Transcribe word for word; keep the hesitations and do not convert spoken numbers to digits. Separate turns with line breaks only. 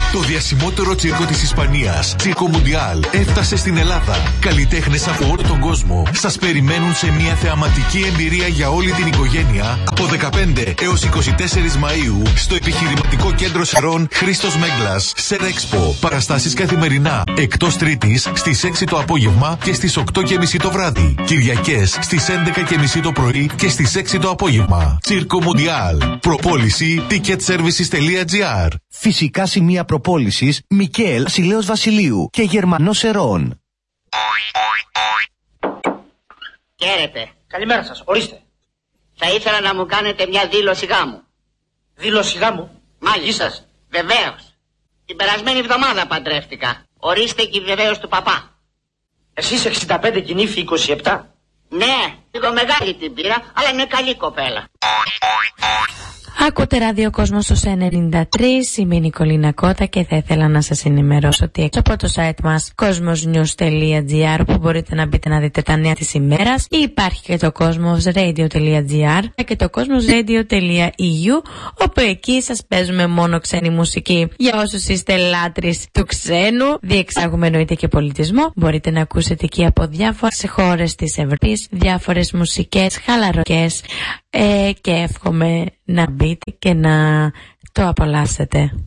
Το διασημότερο τσίρκο της Ισπανίας, Τσίρκο Μουντιάλ, έφτασε στην Ελλάδα. Καλλιτέχνες από όλο τον κόσμο σας περιμένουν σε μια θεαματική εμπειρία για όλη την οικογένεια από δεκαπέντε έως είκοσι τέσσερις Μαΐου στο επιχειρηματικό κέντρο Σερών Χρήστος Μέγκλας. Σερέξπο. Παραστάσεις καθημερινά. Εκτός Τρίτης στις έξι το απόγευμα και στις οκτώ και μισή το βράδυ. Κυριακές στις έντεκα και μισή το πρωί και στις έξι το απόγευμα. Τσίρκο Μουντιάλ. Προπόληση ticketservices.gr.
Φυσικά σημεία προπόλησης Μικαέλ Σιλέος Βασιλείου και Γερμανός Ερών.
Χαίρετε.
Καλημέρα σας, ορίστε.
Θα ήθελα να μου κάνετε μια δήλωση γάμου.
Δήλωση γάμου?
Μάλιστα. Βεβαίως. Την περασμένη εβδομάδα παντρεύτηκα. Ορίστε και η βεβαίως του παπά.
Εσείς εξήντα πέντε και η νύφη είκοσι επτά.
Ναι, λίγο μεγάλη την πήρα, αλλά είναι καλή κοπέλα.
Ακούτε Ράδιο Κόσμο στο ενενήντα τρία, είμαι η Νικολίνα Κότα και θα ήθελα να σας ενημερώσω ότι έξω από το site μας cosmosnews.gr, που μπορείτε να μπείτε να δείτε τα νέα της ημέρας, υπάρχει και το cosmosradio.gr και το cosmosradio.eu, όπου εκεί σας παίζουμε μόνο ξένη μουσική. Για όσους είστε λάτρεις του ξένου, διεξάγουμε εννοείται και πολιτισμό, μπορείτε να ακούσετε εκεί από διάφορες χώρες της Ευρώπης διάφορες μουσικές χαλαροκές, ε, και εύχομαι να μπείτε και να το απολαύσετε.